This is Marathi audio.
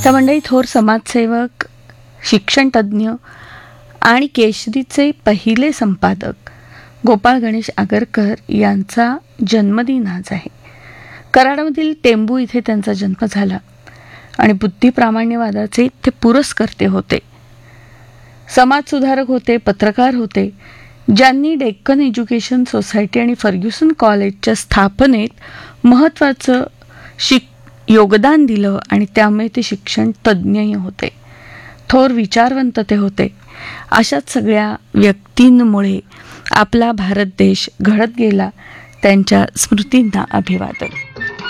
त्या मंडळी थोर समाजसेवक, शिक्षणतज्ज्ञ आणि केसरीचे पहिले संपादक गोपाळ गणेश आगरकर यांचा जन्मदिन आज आहे. कराडमधील टेंबू इथे त्यांचा जन्म झाला आणि बुद्धिप्रामाण्यवादाचे ते पुरस्कर्ते होते. समाजसुधारक होते, पत्रकार होते, ज्यांनी डेक्कन एज्युकेशन सोसायटी आणि फर्ग्युसन कॉलेजच्या स्थापनेत महत्त्वाचं योगदान दिलं आणि त्यामुळे ते शिक्षण तज्ज्ञही होते. थोर विचारवंत ते होते. अशाच सगळ्या व्यक्तींमुळे आपला भारत देश घडत गेला. त्यांच्या स्मृतींना अभिवादन.